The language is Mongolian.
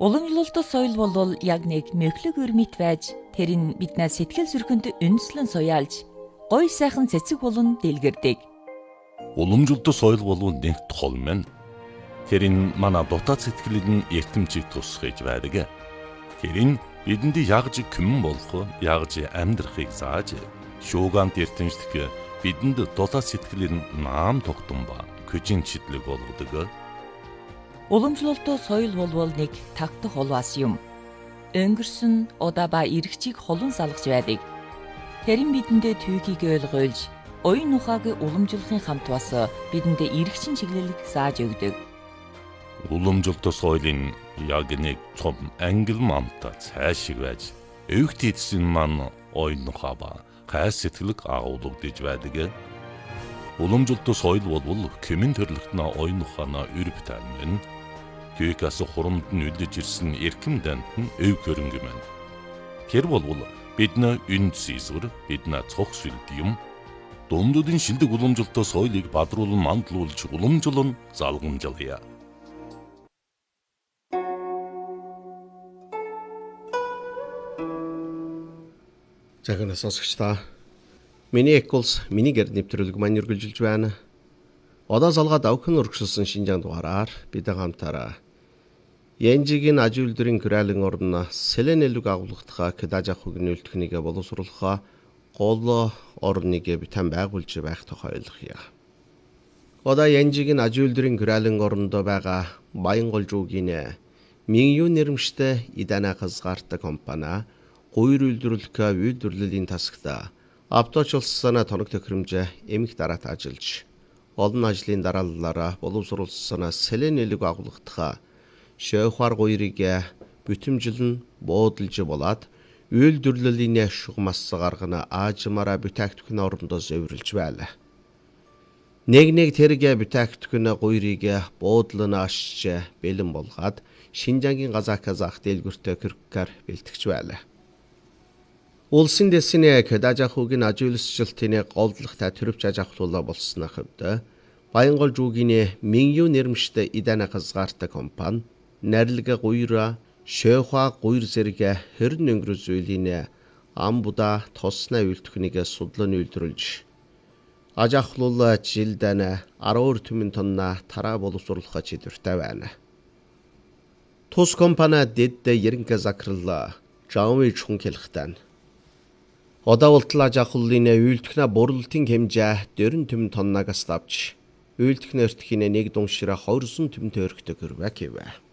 Уламжлалт соёл бол яг нэг мөхлөг өрмит байж тэр нь биднээс сэтгэл зүрхэнд үндэслэн суяалж гоё сайхан цэцэг болон дэлгэрдэг. Уламжлалт соёл бол нэг тол мэн. Тэр нь манай дотоод сэтгэлд эртэмжийг тусгаж байдаг. Тэр нь бидэнд ягж күмэн болох, ягж амьдрахыг зааж, шуугант эртэмжлэх бидэнд дотоод сэтгэлд наам тогтсон ба көжин чидлэг болгодог. Уламжлалт соёл бол нэг тагтах улваас юм. Өнгөрсөн удаа ба иргэчийг холон салгаж байдаг. Тэр нь бидэндээ түүхийг ойлгуулж, оюун ухааг уламжлахын хамт бас бидэндээ иргэчин чиглэлийг зааж өгдөг. Уламжлалт соёлын яг нэг том ангил мамта цаашиг байж, өвгт эдсэн маань оюун ухаа ба гай сэтгэлэг агуулгадж байдаг. Уламжлалт соёл бол кемэн төрлөختнө оюун ухаана өрб тань. Түүхээс хурамд нь үлдэж ирсэн эрхэм дант нь өв хөрөнгө мэн. Тэр бол бидний үнд сийсвэр, бидний цог сүлд юм. Дундуудын шилдэг уламжлалт соёлыг бадруулан мандлуулж уламжлан залгамжлая. Загнаа сонсогчдаа. Миний эколс миний гэр нэвтрүүлэг маань үргэлжилж байна. Одоо залгаад авхан өргөсөлсөн шинжаан дугаараар бид хамтаараа Янжигийн аж үйлдвэрийн гэрэлэн орно Селенэлүг агуулгадгаа кэдажах хүгнүүлдэхнийгээ боловсруулахаа гол орныг битэн байгуулж байх тохиолдох. Одоо Янжигийн аж үйлдвэрийн гэрэлэн орондоо байгаа Баянгол жуугийн Минью нэрмжтэй Идана хязгаартай компани гуйр үйлдвэрлэх үйлдвэрлэлийн тасагта авточлсанаа тоног тохиромж эмх дараат ажиллаж олон ажлын дарааллаараа боловсруулсан Селенэлүг агуулгадгаа шөөхвар гуйрыг бүтэмжилэн буудалж болоод үйлдвэрлэлийн шугамас гаргана аажмаараа бүтээгдэхүүн орондоо зөвөрлж байлаа. Нэг тэрэг бүтээгдэхүүн гуйрыг буудлан ашиж бэлэн болгоод Шинжангийн Казах дэлгүүртэй кирккар бэлтгэж байлаа. Улсын дэсний кэдажахугийн аж үйлсжилтийн голдлогтой төрөвч аж ахуулаа болсны хувьд Баянгол жуугийн Минью нэрмжтэй Идана хязгаартай компани Нэрлэг гуйра шөөхва гуйр зэрэг хэрн өнгөрөө зүйлийн амбуда тосноо үйлдэхнийг судлан үйлдвэрлэж аж ахлуул жилдэн 12 түмэн тонна тараа боловсруулах чиглэлтэй байна. Тус компани дэд ерөнхий захирал Жаоми Чунхэлхтэн одоо ултлаа аж ахлуулын үйлдэхнээ борлуулалтын хэмжээ 40 түмэн тоннагаас давж үйлдэхнээ өртөхийн нэг дуншира 20 түмэн төрхтэй хүрвэ гэвэ.